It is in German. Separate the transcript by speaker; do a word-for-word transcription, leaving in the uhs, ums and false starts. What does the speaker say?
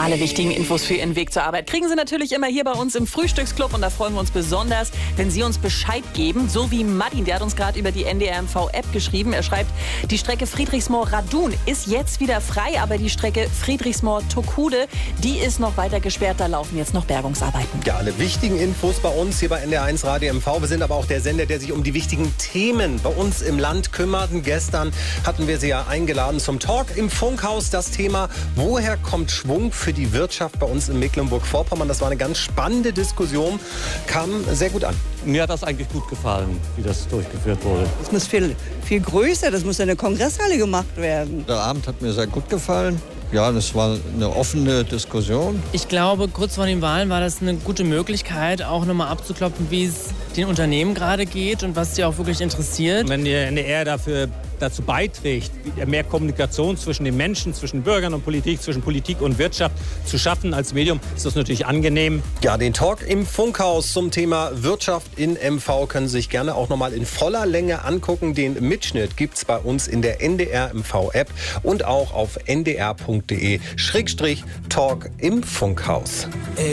Speaker 1: Alle wichtigen Infos für Ihren Weg zur Arbeit kriegen Sie natürlich immer hier bei uns im Frühstücksclub. Und da freuen wir uns besonders, wenn Sie uns Bescheid geben. So wie Martin, der hat uns gerade über die N D R M V-App geschrieben. Er schreibt, die Strecke Friedrichsmoor-Radun ist jetzt wieder frei. Aber die Strecke Friedrichsmoor-Tockude, die ist noch weiter gesperrt. Da laufen jetzt noch Bergungsarbeiten.
Speaker 2: Ja, alle wichtigen Infos bei uns hier bei N D R eins Radio M V. Wir sind aber auch der Sender, der sich um die wichtigen Themen bei uns im Land kümmert. Und gestern hatten wir Sie ja eingeladen zum Talk im Funkhaus. Das Thema, woher kommt Schwung für die Wirtschaft bei uns in Mecklenburg-Vorpommern? Das war eine ganz spannende Diskussion, kam sehr gut an.
Speaker 3: Mir hat das eigentlich gut gefallen, wie das durchgeführt wurde.
Speaker 4: Das muss viel, viel größer, das muss in der Kongresshalle gemacht werden.
Speaker 5: Der Abend hat mir sehr gut gefallen. Ja, das war eine offene Diskussion.
Speaker 6: Ich glaube, kurz vor den Wahlen war das eine gute Möglichkeit, auch nochmal abzuklopfen, wie es den Unternehmen gerade geht und was sie auch wirklich interessiert.
Speaker 7: Wenn die N D R dafür, dazu beiträgt, mehr Kommunikation zwischen den Menschen, zwischen Bürgern und Politik, zwischen Politik und Wirtschaft zu schaffen als Medium, ist das natürlich angenehm.
Speaker 2: Ja, den Talk im Funkhaus zum Thema Wirtschaft in M V können Sie sich gerne auch nochmal in voller Länge angucken. Den Mitschnitt gibt es bei uns in der N D R M V-App und auch auf n d r punkt d e Schrägstrich Talk im Funkhaus.